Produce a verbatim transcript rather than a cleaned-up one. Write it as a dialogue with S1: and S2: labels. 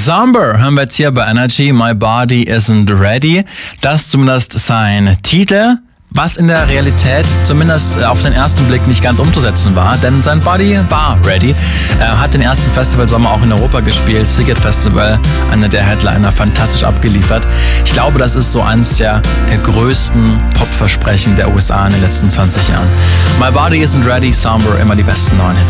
S1: Somber hören wir jetzt hier bei Energy, My Body Isn't Ready. Das ist zumindest sein Titel, was in der Realität zumindest auf den ersten Blick nicht ganz umzusetzen war, denn sein Body war ready. Er hat den ersten Festivalsommer auch in Europa gespielt, Sziget Festival, einer der Headliner, fantastisch abgeliefert. Ich glaube, das ist so eines der, der größten Popversprechen der U S A in den letzten zwanzig Jahren. My Body Isn't Ready, Somber, immer die besten neuen Hits.